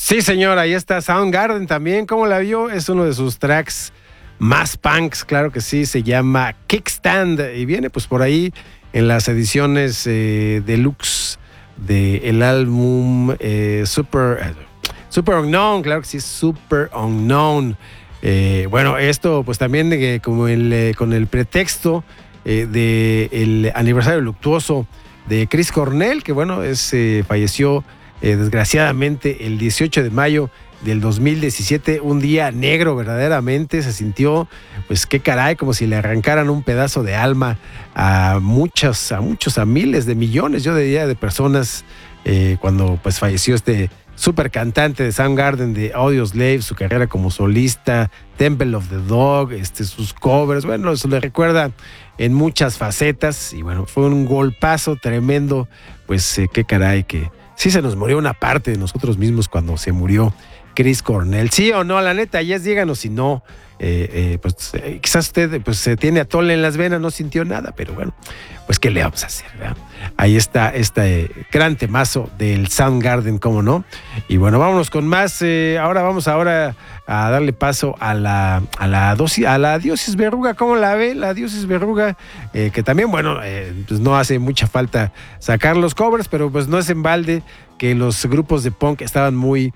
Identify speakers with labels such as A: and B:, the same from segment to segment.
A: Sí, señor, ahí está Soundgarden también. ¿Cómo la vio? Es uno de sus tracks más punks, claro que sí. Se llama Kickstand y viene pues por ahí en las ediciones deluxe del álbum Super Unknown, claro que sí, Super Unknown. Bueno, esto pues también como con el pretexto del aniversario luctuoso de Chris Cornell, que bueno, falleció desgraciadamente el 18 de mayo del 2017, un día negro verdaderamente. Se sintió, pues qué caray, como si le arrancaran un pedazo de alma a miles de millones, yo diría, de personas cuando pues falleció este super cantante de Soundgarden, de Audioslave, su carrera como solista, Temple of the Dog, sus covers. Bueno, eso le recuerda en muchas facetas y bueno, fue un golpazo tremendo. Pues qué caray que sí se nos murió una parte de nosotros mismos cuando se murió Chris Cornell. ¿Sí o no? La neta, ya díganos si no. Quizás usted pues tiene atole en las venas, no sintió nada, pero bueno, pues qué le vamos a hacer, ¿verdad? Ahí está este gran temazo del Soundgarden, cómo no. Y bueno, vámonos con más. Vamos a darle paso a la Diócesis Verruga. ¿Cómo la ve la Diócesis Verruga? Que también, bueno, pues no hace mucha falta sacar los covers, pero pues no es en balde que los grupos de punk estaban muy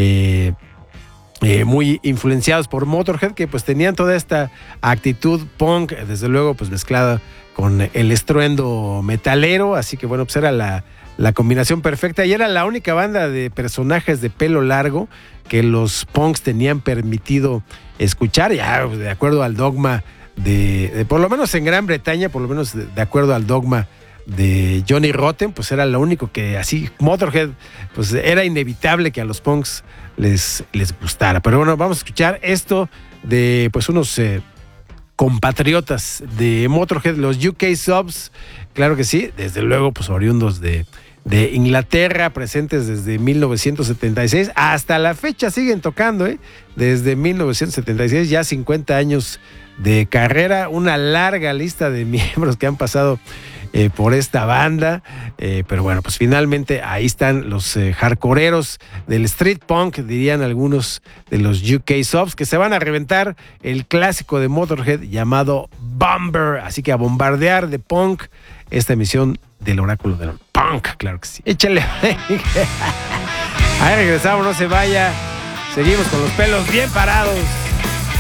A: influenciados por Motorhead, que pues tenían toda esta actitud punk, desde luego pues mezclada con el estruendo metalero, así que bueno, pues era la combinación perfecta y era la única banda de personajes de pelo largo que los punks tenían permitido escuchar, ya de acuerdo al dogma de por lo menos en Gran Bretaña, por lo menos de acuerdo al dogma de Johnny Rotten, pues era lo único que así Motorhead, pues era inevitable que a los punks les gustara. Pero bueno, vamos a escuchar esto de pues unos compatriotas de Motorhead, los UK Subs, claro que sí, desde luego pues oriundos de Inglaterra, presentes desde 1976, hasta la fecha siguen tocando, desde 1976, ya 50 años de carrera, una larga lista de miembros que han pasado por esta banda, pero bueno, pues finalmente ahí están los hardcoreeros del street punk, dirían algunos de los UK Subs, que se van a reventar el clásico de Motorhead llamado Bomber, así que a bombardear de punk esta emisión del Oráculo del Punk, claro que sí. Échale. Ahí regresamos, no se vaya, seguimos con los pelos bien parados.